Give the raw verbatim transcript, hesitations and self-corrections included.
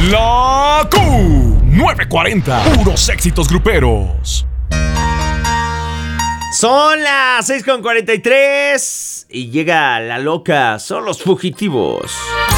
La Q novecientos cuarenta, puros éxitos gruperos. Son las seis con cuarenta y tres y llega la loca, son los fugitivos.